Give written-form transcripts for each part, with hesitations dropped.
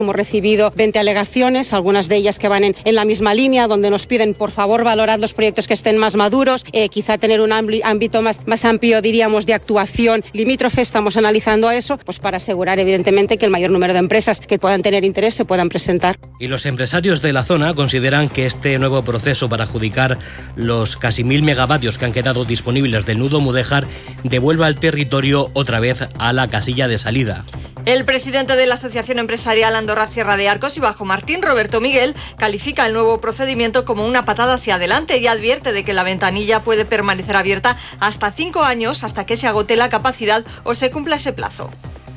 Hemos recibido 20 alegaciones, algunas de ellas que van en la misma línea, donde nos piden, por favor, valorar los proyectos que estén más maduros, quizá tener un ámbito más amplio, diríamos, de actuación limítrofe. Estamos analizando eso, pues para asegurar, evidentemente, que el mayor número de empresas que puedan tener interés se puedan presentar. Y los empresarios de la zona consideran que este nuevo proceso para adjudicar los casi 1.000 megavatios que han quedado disponibles del nudo Mudéjar devuelva al territorio otra vez a la casilla de salida. El presidente de la Asociación Empresarial Andorra Sierra de Arcos y Bajo Martín, Roberto Miguel, califica el nuevo procedimiento como una patada hacia adelante y advierte de que la ventanilla puede permanecer abierta hasta 5 años, hasta que se agote la capacidad o se cumpla ese plazo.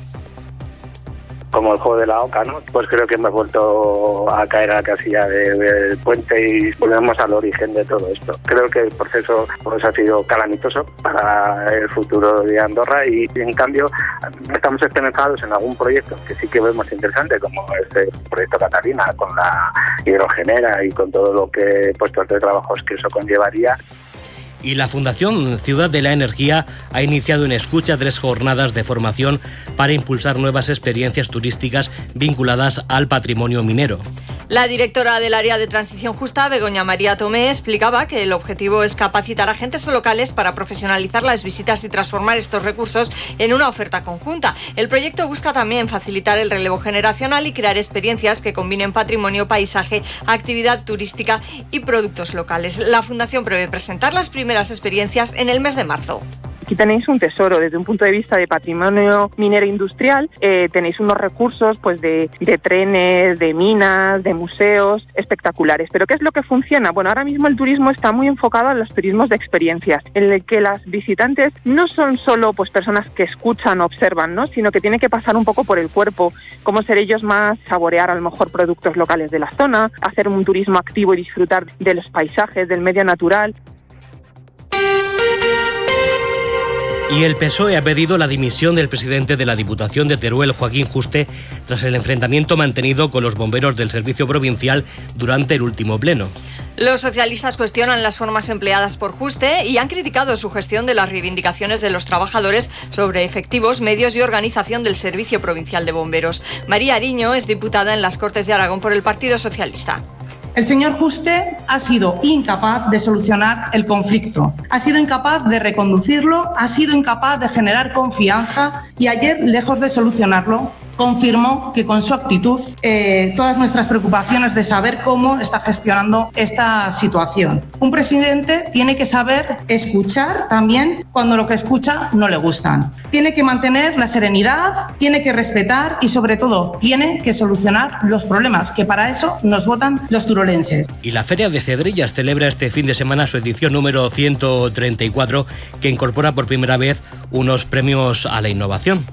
Como el juego de la oca, ¿no? Pues creo que hemos vuelto a caer a la casilla del puente y volvemos al origen de todo esto. Creo que el proceso pues, ha sido calamitoso para el futuro de Andorra y en cambio estamos esperanzados en algún proyecto que sí que vemos interesante, como este proyecto Catalina, con la hidrogenera y con todo lo que puestos de trabajos que eso conllevaría. Y la Fundación Ciudad de la Energía ha iniciado en Escucha 3 jornadas de formación para impulsar nuevas experiencias turísticas vinculadas al patrimonio minero. La directora del área de transición justa, Begoña María Tomé, explicaba que el objetivo es capacitar a agentes locales para profesionalizar las visitas y transformar estos recursos en una oferta conjunta. El proyecto busca también facilitar el relevo generacional y crear experiencias que combinen patrimonio, paisaje, actividad turística y productos locales. La Fundación prevé presentar las primeras experiencias en el mes de marzo. Aquí tenéis un tesoro desde un punto de vista de patrimonio minero industrial, tenéis unos recursos pues de trenes, de minas, de museos espectaculares. ¿Pero qué es lo que funciona? Bueno, ahora mismo el turismo está muy enfocado en los turismos de experiencias, en el que las visitantes no son solo pues personas que escuchan, observan, ¿no? Sino que tienen que pasar un poco por el cuerpo, cómo ser ellos más, saborear a lo mejor productos locales de la zona, hacer un turismo activo y disfrutar de los paisajes, del medio natural. Y el PSOE ha pedido la dimisión del presidente de la Diputación de Teruel, Joaquín Juste, tras el enfrentamiento mantenido con los bomberos del Servicio Provincial durante el último pleno. Los socialistas cuestionan las formas empleadas por Juste y han criticado su gestión de las reivindicaciones de los trabajadores sobre efectivos, medios y organización del Servicio Provincial de Bomberos. María Ariño es diputada en las Cortes de Aragón por el Partido Socialista. El señor Juste ha sido incapaz de solucionar el conflicto, ha sido incapaz de reconducirlo, ha sido incapaz de generar confianza y ayer, lejos de solucionarlo, confirmó que con su actitud todas nuestras preocupaciones de saber cómo está gestionando esta situación. Un presidente tiene que saber escuchar también cuando lo que escucha no le gustan. Tiene que mantener la serenidad, tiene que respetar y sobre todo tiene que solucionar los problemas, que para eso nos votan los turolenses. Y la Feria de Cedrillas celebra este fin de semana su edición número 134, que incorpora por primera vez unos premios a la innovación.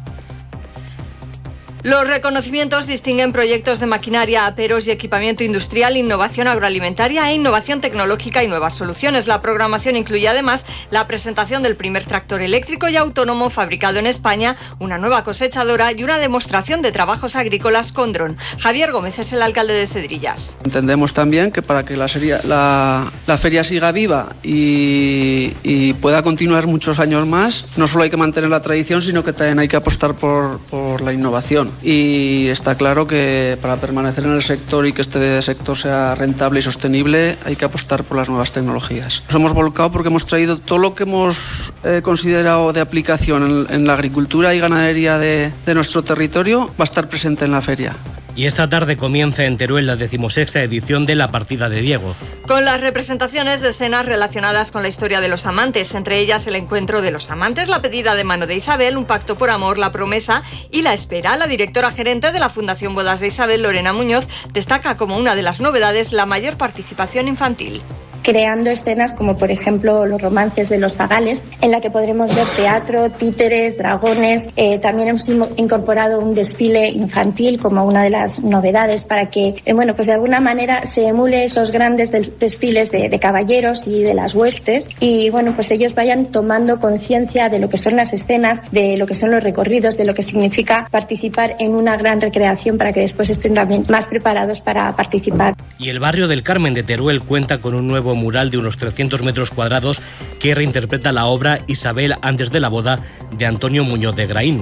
Los reconocimientos distinguen proyectos de maquinaria, aperos y equipamiento industrial, innovación agroalimentaria e innovación tecnológica y nuevas soluciones. La programación incluye además la presentación del primer tractor eléctrico y autónomo fabricado en España, una nueva cosechadora y una demostración de trabajos agrícolas con dron. Javier Gómez es el alcalde de Cedrillas. Entendemos también que para que la feria siga viva y pueda continuar muchos años más, no solo hay que mantener la tradición, sino que también hay que apostar por la innovación. Y está claro que para permanecer en el sector y que este sector sea rentable y sostenible hay que apostar por las nuevas tecnologías. Nos hemos volcado porque hemos traído todo lo que hemos considerado de aplicación en la agricultura y ganadería de nuestro territorio, va a estar presente en la feria. Y esta tarde comienza en Teruel la 16ª edición de la Partida de Diego. Con las representaciones de escenas relacionadas con la historia de los amantes, entre ellas el encuentro de los amantes, la pedida de mano de Isabel, un pacto por amor, la promesa y la espera. La directora gerente de la Fundación Bodas de Isabel, Lorena Muñoz, destaca como una de las novedades la mayor participación infantil. Creando escenas como por ejemplo los romances de los zagales, en la que podremos ver teatro, títeres, dragones. También hemos incorporado un desfile infantil como una de las novedades para que pues de alguna manera se emule esos grandes desfiles de caballeros y de las huestes y pues ellos vayan tomando conciencia de lo que son las escenas, de lo que son los recorridos, de lo que significa participar en una gran recreación para que después estén también más preparados para participar. Y el barrio del Carmen de Teruel cuenta con un nuevo mural de unos 300 metros cuadrados que reinterpreta la obra Isabel antes de la boda de Antonio Muñoz de Graín.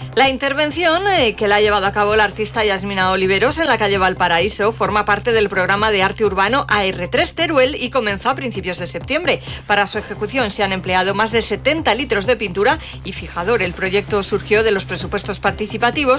La intervención que la ha llevado a cabo la artista Yasmina Oliveros en la calle Valparaíso forma parte del programa de arte urbano AR3 Teruel y comenzó a principios de septiembre. Para su ejecución se han empleado más de 70 litros de pintura y fijador. El proyecto surgió de los presupuestos participativos